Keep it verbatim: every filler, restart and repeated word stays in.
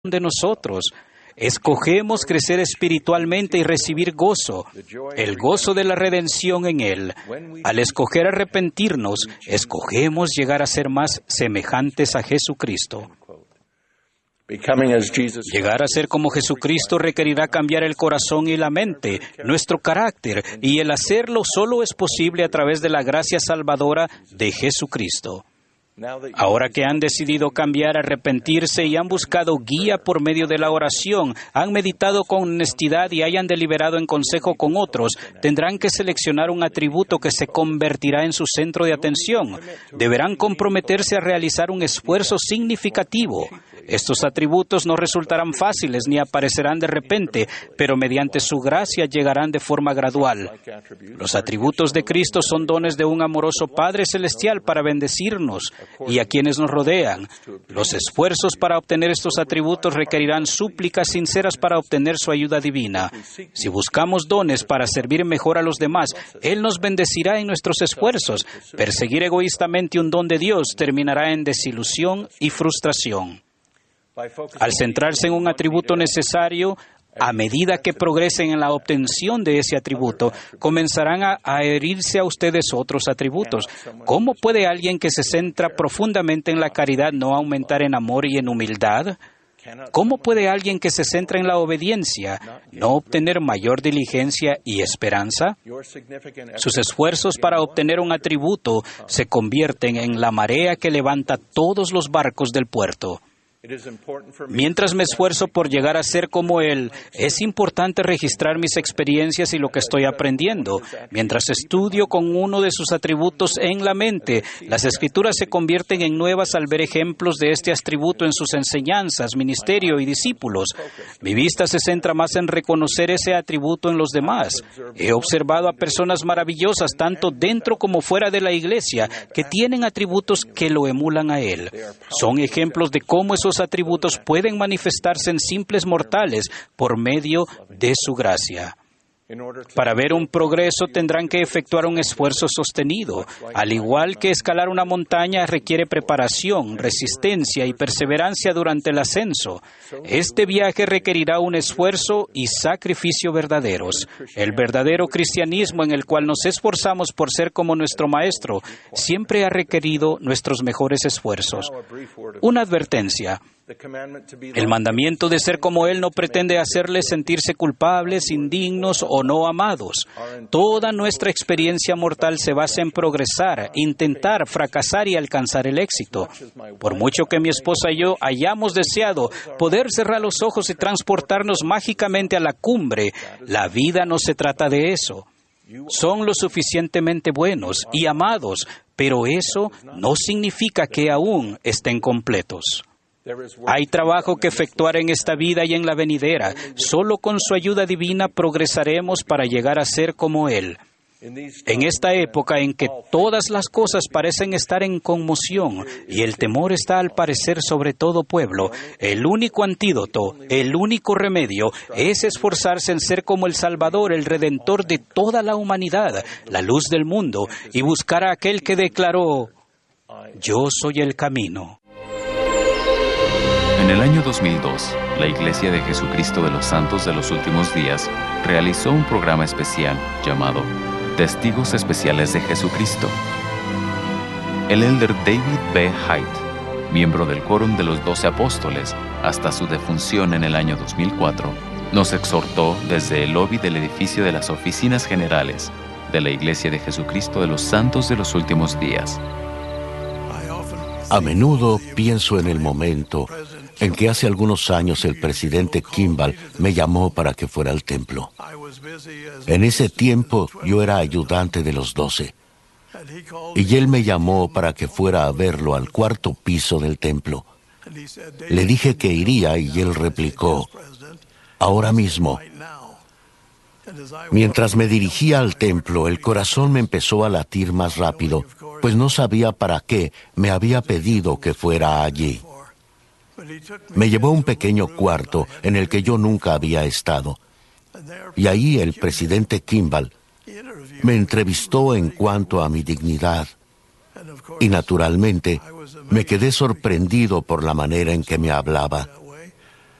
de nosotros. Escogemos crecer espiritualmente y recibir gozo, el gozo de la redención en Él. Al escoger arrepentirnos, escogemos llegar a ser más semejantes a Jesucristo. Llegar a ser como Jesucristo requerirá cambiar el corazón y la mente, nuestro carácter, y el hacerlo solo es posible a través de la gracia salvadora de Jesucristo. Ahora que han decidido cambiar, arrepentirse y han buscado guía por medio de la oración, han meditado con honestidad y hayan deliberado en consejo con otros, tendrán que seleccionar un atributo que se convertirá en su centro de atención. Deberán comprometerse a realizar un esfuerzo significativo. Estos atributos no resultarán fáciles ni aparecerán de repente, pero mediante su gracia llegarán de forma gradual. Los atributos de Cristo son dones de un amoroso Padre Celestial para bendecirnos y a quienes nos rodean. Los esfuerzos para obtener estos atributos requerirán súplicas sinceras para obtener su ayuda divina. Si buscamos dones para servir mejor a los demás, Él nos bendecirá en nuestros esfuerzos. Perseguir egoístamente un don de Dios terminará en desilusión y frustración. Al centrarse en un atributo necesario, a medida que progresen en la obtención de ese atributo, comenzarán a adherirse a ustedes otros atributos. ¿Cómo puede alguien que se centra profundamente en la caridad no aumentar en amor y en humildad? ¿Cómo puede alguien que se centra en la obediencia no obtener mayor diligencia y esperanza? Sus esfuerzos para obtener un atributo se convierten en la marea que levanta todos los barcos del puerto. Mientras me esfuerzo por llegar a ser como Él, es importante registrar mis experiencias y lo que estoy aprendiendo. Mientras estudio con uno de sus atributos en la mente, las Escrituras se convierten en nuevas al ver ejemplos de este atributo en sus enseñanzas, ministerio y discípulos. Mi vista se centra más en reconocer ese atributo en los demás. He observado a personas maravillosas, tanto dentro como fuera de la iglesia, que tienen atributos que lo emulan a Él. Son ejemplos de cómo esos atributos pueden manifestarse en simples mortales por medio de su gracia. Para ver un progreso tendrán que efectuar un esfuerzo sostenido. Al igual que escalar una montaña requiere preparación, resistencia y perseverancia durante el ascenso. Este viaje requerirá un esfuerzo y sacrificio verdaderos. El verdadero cristianismo en el cual nos esforzamos por ser como nuestro Maestro siempre ha requerido nuestros mejores esfuerzos. Una advertencia. El mandamiento de ser como Él no pretende hacerles sentirse culpables, indignos o no amados. Toda nuestra experiencia mortal se basa en progresar, intentar, fracasar y alcanzar el éxito. Por mucho que mi esposa y yo hayamos deseado poder cerrar los ojos y transportarnos mágicamente a la cumbre, la vida no se trata de eso. Son lo suficientemente buenos y amados, pero eso no significa que aún estén completos. Hay trabajo que efectuar en esta vida y en la venidera. Solo con su ayuda divina progresaremos para llegar a ser como Él. En esta época en que todas las cosas parecen estar en conmoción y el temor está al parecer sobre todo pueblo, el único antídoto, el único remedio es esforzarse en ser como el Salvador, el Redentor de toda la humanidad, la luz del mundo, y buscar a aquel que declaró: "Yo soy el camino". En el año dos mil dos, la Iglesia de Jesucristo de los Santos de los Últimos Días realizó un programa especial llamado Testigos Especiales de Jesucristo. El elder David B. Haidt, miembro del Quórum de los Doce Apóstoles hasta su defunción en el año dos mil cuatro, nos exhortó desde el lobby del edificio de las Oficinas Generales de la Iglesia de Jesucristo de los Santos de los Últimos Días. A menudo pienso en el momento en que hace algunos años el presidente Kimball me llamó para que fuera al templo. En ese tiempo yo era ayudante de los doce, y él me llamó para que fuera a verlo al cuarto piso del templo. Le dije que iría y él replicó: "Ahora mismo". Mientras me dirigía al templo, el corazón me empezó a latir más rápido, pues no sabía para qué me había pedido que fuera allí. Me llevó a un pequeño cuarto en el que yo nunca había estado, y ahí el presidente Kimball me entrevistó en cuanto a mi dignidad, y naturalmente me quedé sorprendido por la manera en que me hablaba.